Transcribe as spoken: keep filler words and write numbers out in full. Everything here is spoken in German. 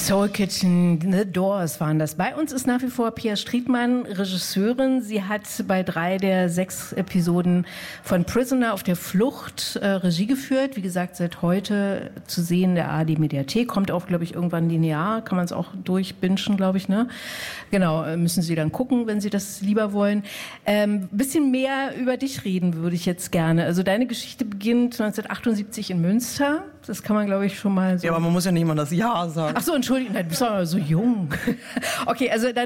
Soul Kitchen, The Doors waren das. Bei uns ist nach wie vor Pia Striedmann, Regisseurin. Sie hat bei drei der sechs Episoden von Prisoner auf der Flucht äh, Regie geführt. Wie gesagt, seit heute zu sehen der A R D-Mediathek. Kommt auch, glaube ich, irgendwann linear. Kann man es auch durchbingen, glaube ich, ne? Genau, müssen Sie dann gucken, wenn Sie das lieber wollen. Ähm, bisschen mehr über dich reden würde ich jetzt gerne. Also deine Geschichte beginnt neunzehnhundertachtundsiebzig in Münster. Das kann man, glaube ich, schon mal so... Ja, aber man muss ja nicht mal das Ja sagen. Ach so, Entschuldigung, du bist aber so jung. Okay, also dann